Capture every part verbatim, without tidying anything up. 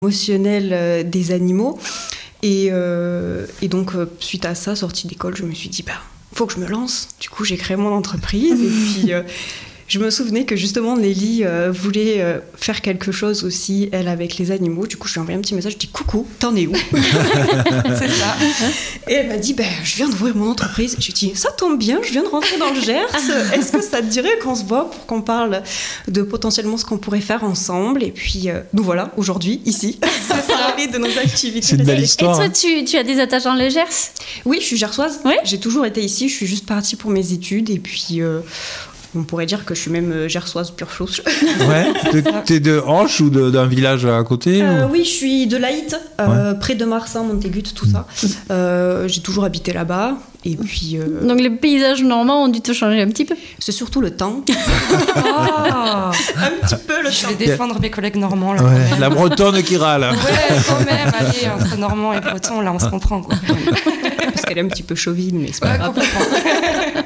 émotionnel euh, des animaux. Et, euh, et donc, euh, suite à ça, sortie d'école, je me suis dit, bah, faut que je me lance. Du coup, j'ai créé mon entreprise. Et puis, euh, je me souvenais que justement, Nelly euh, voulait euh, faire quelque chose aussi, elle, avec les animaux. Du coup, je lui ai envoyé un petit message. Je dis, coucou, t'en es où? C'est ça. Et elle m'a dit, bah, je viens d'ouvrir mon entreprise. Je lui ai dit, ça tombe bien, je viens de rentrer dans le Gers. Est-ce que ça te dirait qu'on se voit pour qu'on parle de potentiellement ce qu'on pourrait faire ensemble? Et puis, euh, nous voilà, aujourd'hui, ici, à parler de nos activités. C'est une belle histoire. Et toi, tu, tu as des attaches dans le Gers? Oui, je suis gersoise. Ouais. J'ai toujours été ici. Je suis juste partie pour mes études. Et puis, euh, on pourrait dire que je suis même gersoise pure souche. Ouais. T'es, t'es de Hanche ou de, d'un village à côté euh, ou... Oui, je suis de Laït, euh, ouais. près de Marsan, Montégut, tout ça. Euh, j'ai toujours habité là-bas. Et puis, euh, donc les paysages normands ont dû te changer un petit peu. C'est surtout le temps. Oh, un petit peu le je temps. vais défendre mes collègues normands. Là, Ouais, la bretonne qui râle. Ouais, quand même, allez, entre normands et bretons, là, on se comprend, quoi. Parce qu'elle est un petit peu chauvine, mais c'est pas Ouais, grave. complètement.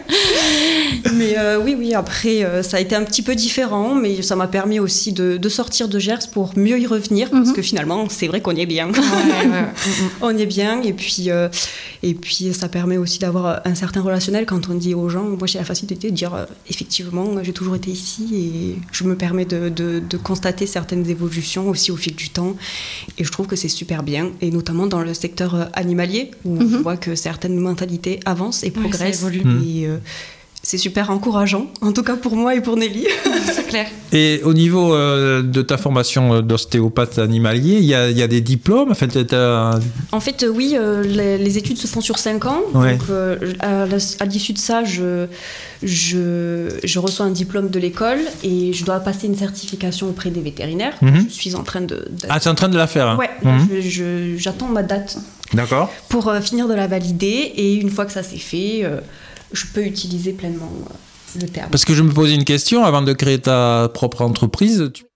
Mais euh, oui, oui, après, euh, ça a été un petit peu différent, mais ça m'a permis aussi de, de sortir de Gers pour mieux y revenir, Mm-hmm. parce que finalement, c'est vrai qu'on y est bien. Ouais, ouais. On y est bien, et puis, euh, et puis ça permet aussi d'avoir un certain relationnel quand on dit aux gens, moi j'ai la facilité de dire, euh, effectivement, j'ai toujours été ici, et je me permets de, de, de constater certaines évolutions aussi au fil du temps, et je trouve que c'est super bien, et notamment dans le secteur animalier, où Mm-hmm. on voit que certaines mentalités avancent et Ouais, progressent, ça évolue. et euh, c'est super encourageant, en tout cas pour moi et pour Nelly. C'est clair. Et au niveau euh, de ta formation d'ostéopathe animalier, il y a, il y a des diplômes. En fait, t'as... En fait, euh, oui, euh, les, les études se font sur cinq ans. Ouais. Donc, euh, à, la- à l'issue de ça, je, je, je reçois un diplôme de l'école et je dois passer une certification auprès des vétérinaires. Mhm. Je suis en train de... de- Ah, t'es en train de la faire. Hein. Ouais, Mhm. je- je- j'attends ma date D'accord. pour euh, finir de la valider. Et une fois que ça c'est fait, euh, je peux utiliser pleinement euh, le terme. Parce que je me posais une question avant de créer ta propre entreprise. Tu...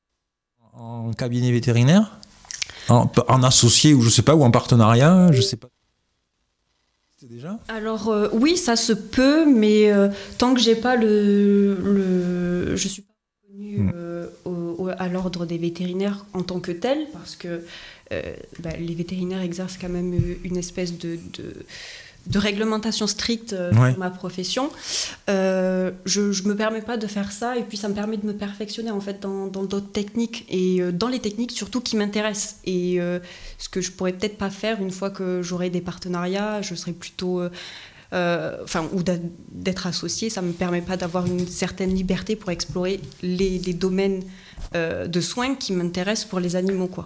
En cabinet vétérinaire, en, en associé ou je sais pas, ou en partenariat, je sais pas. C'est déjà. Alors euh, oui, ça se peut, mais euh, tant que j'ai pas le, le je suis pas reconnue Mm. euh, au- au- à l'ordre des vétérinaires en tant que tel, parce que euh, bah, les vétérinaires exercent quand même une espèce de, de, de réglementation stricte euh, Ouais. sur ma profession. Euh, je, je me permets pas de faire ça, et puis ça me permet de me perfectionner en fait dans dans d'autres techniques, et euh, dans les techniques surtout qui m'intéressent, et euh, ce que je pourrais peut-être pas faire une fois que j'aurai des partenariats, je serai plutôt euh, euh, enfin, ou d'a- d'être associée, ça me permet pas d'avoir une certaine liberté pour explorer les, les domaines euh, de soins qui m'intéressent pour les animaux, quoi.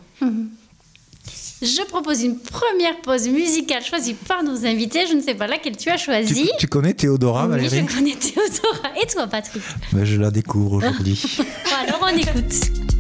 Je propose une première pause musicale choisie par nos invités. Je ne sais pas laquelle tu as choisie. Tu, tu connais Théodora, Oui, Valérie? je connais Théodora. Et toi, Patrick? Ben, je la découvre aujourd'hui. Bon, alors on écoute.